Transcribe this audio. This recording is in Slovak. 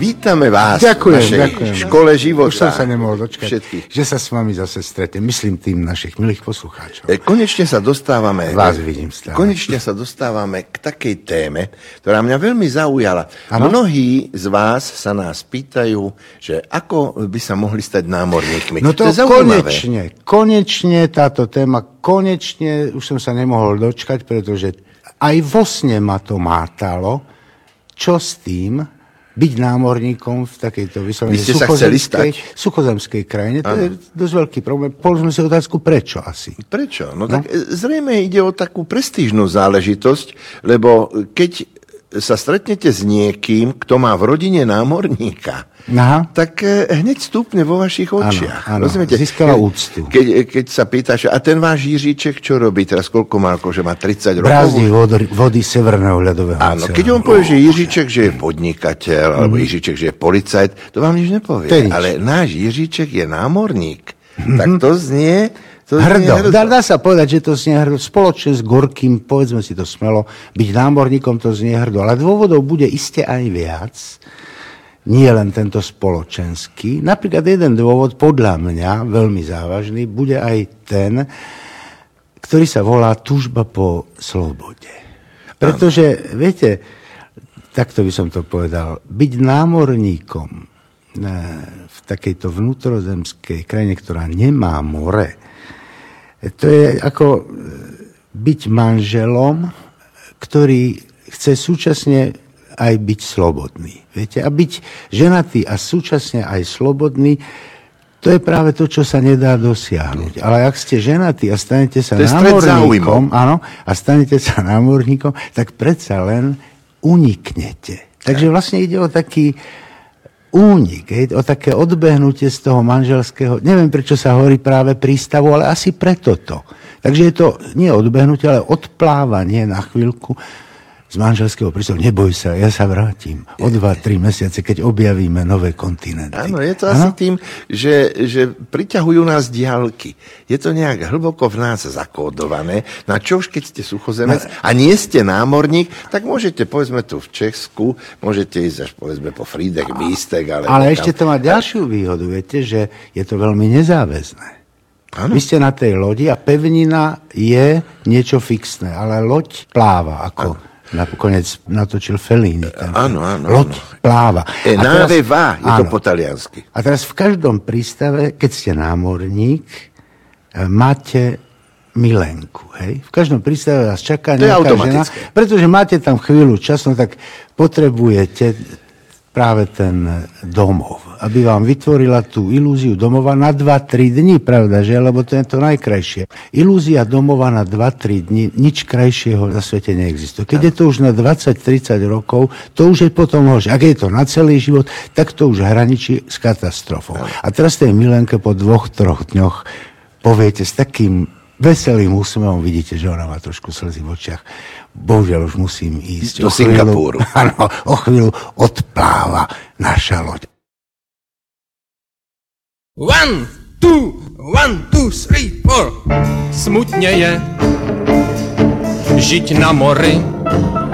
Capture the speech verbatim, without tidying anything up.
Vítame vás ďakujem, v našej ďakujem. škole života. Už som sa nemohol dočkať, všetkých. že sa s vami zase stretnem. Myslím tým našich milých poslucháčov. Konečne sa dostávame... Vás vidím stále. Konečne sa dostávame k takej téme, ktorá mňa veľmi zaujala. Ano? Mnohí z vás sa nás pýtajú, že ako by sa mohli stať námorníkmi. No to, to je konečne, konečne táto téma, konečne už som sa nemohol dočkať, pretože aj vo sne ma to mátalo, čo s tým byť námorníkom v takejto vyslovene suchozemskej, suchozemskej krajine. To ano. Je dosť veľký problém. Položme si otázku, prečo asi. Prečo? No, no tak zrejme ide o takú prestížnú záležitosť, lebo keď sa stretnete s niekým, kto má v rodine námorníka, aha. tak hneď stúpne vo vašich očiach. Áno, áno. Získala úctu. Keď, keď sa pýtaš, a ten váš Jiříček čo robí? Teraz koľko má, že má tridsať rokov? Brázdí vody, vody Severného ľadového Áno, oceánu. keď on povie, že Jiříček, že je podnikateľ, mm. alebo Jiříček, že je policajt, to vám nič nepovie. Nič. Ale náš Jiříček je námorník. Mm-hmm. Tak to znie... To hrdo. Dá, dá sa povedať, že to znie hrdo. Spoločne s Gorkým, povedzme si to smelo, byť námorníkom to znie hrdo. Ale dôvodov bude iste aj viac. Nie len tento spoločenský. Napríklad jeden dôvod, podľa mňa, veľmi závažný, bude aj ten, ktorý sa volá túžba po slobode. Pretože, viete, takto by som to povedal, byť námorníkom v takejto vnútrozemskej krajine, ktorá nemá more, to je ako byť manželom, ktorý chce súčasne aj byť slobodný. Viete? A byť ženatý a súčasne aj slobodný, to je práve to, čo sa nedá dosiahnuť. Ale ak ste ženatí a stanete sa námorníkom, áno, a stanete sa námorníkom, tak predsa len uniknete. Takže vlastne ide o taký únik, hej, o také odbehnutie z toho manželského, neviem, prečo sa hovorí práve prístavu, ale asi preto to. Takže je to nie odbehnutie, ale odplávanie na chvíľku z manželského prístavu. Neboj sa, ja sa vrátim o dva tri mesiace, keď objavíme nové kontinenty. Áno, je to ano? Asi tým, že, že priťahujú nás diaľky. Je to nejak hlboko v nás zakódované. Na čo už, keď ste suchozemec a nie ste námorník, tak môžete, povedzme tu v Česku, môžete ísť až, povedzme, po Frýdek, Místek. Ale, ale ešte to má ďalšiu výhodu, viete, že je to veľmi nezáväzné. Ano. Vy ste na tej lodi a pevnina je niečo fixné, ale loď pláva ako... Ano. Nakoniec natočil Fellini. Áno, áno. Loď pláva. E nave va, je to po taliansky. A teraz v každom prístave, keď ste námorník, máte milenku. Hej? V každom prístave vás čaká nejaká žena. Pretože máte tam chvíľu času, tak potrebujete práve ten domov, aby vám vytvorila tú ilúziu domova na dva tri dni, pravda, že? Lebo to je to najkrajšie. Ilúzia domova na dva tri dni, nič krajšieho na svete neexistuje. Keď je to už na dvadsať tridsať rokov, to už je potom horšie. Ak je to na celý život, tak to už hraničí s katastrofou. A teraz tej milenke po dvoch, troch dňoch poviete s takým veselým úsmevom, vidíte, že ona má trošku slzy v očiach. Bohužiaľ, už musím ísť. Do Singapúru. Áno, o chvíľu odpláva naša loď. One, two, one, two, three, four. Smutně je žiť na mori,